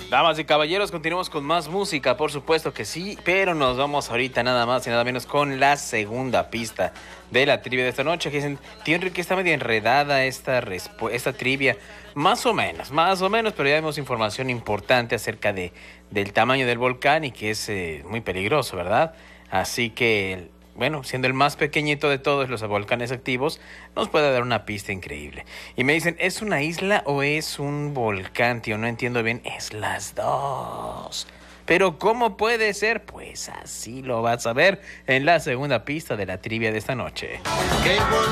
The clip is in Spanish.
Damas y caballeros, continuamos con más música, por supuesto que sí, pero nos vamos ahorita nada más y nada menos con la segunda pista de la trivia de esta noche. Que dicen, tío Enrique, está medio enredada esta trivia, más o menos, pero ya vemos información importante acerca del tamaño del volcán y que es muy peligroso, ¿verdad? Así que, bueno, siendo el más pequeñito de todos los volcanes activos, nos puede dar una pista increíble. Y me dicen, ¿es una isla o es un volcán, tío? No entiendo bien. Es las dos. Pero ¿cómo puede ser? Pues así lo vas a ver en la segunda pista de la trivia de esta noche.